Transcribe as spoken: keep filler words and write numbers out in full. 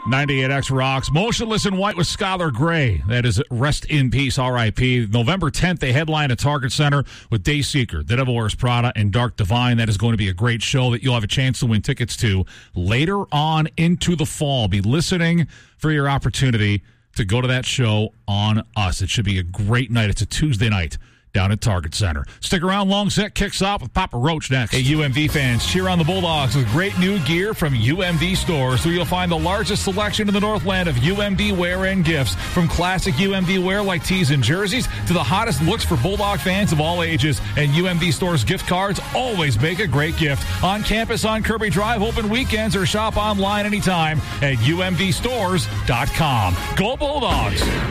ninety-eight X rocks. Motionless in White with Skylar Gray. That is rest in peace, R I P November tenth, they headline at Target Center with Dayseeker, The Devil Wears Prada, and Dark Divine. That is going to be a great show that you'll have a chance to win tickets to later on into the fall. Be listening for your opportunity to go to that show on us. It should be a great night. It's a Tuesday night down at Target Center. Stick around. Long Set kicks off with Papa Roach next. Hey, U M D fans, cheer on the Bulldogs with great new gear from U M D stores, where you'll find the largest selection in the Northland of U M D wear and gifts. From classic U M D wear like tees and jerseys to the hottest looks for Bulldog fans of all ages. And U M D stores gift cards always make a great gift. On campus on Kirby Drive, open weekends, or shop online anytime at U M D stores dot com. Go Bulldogs!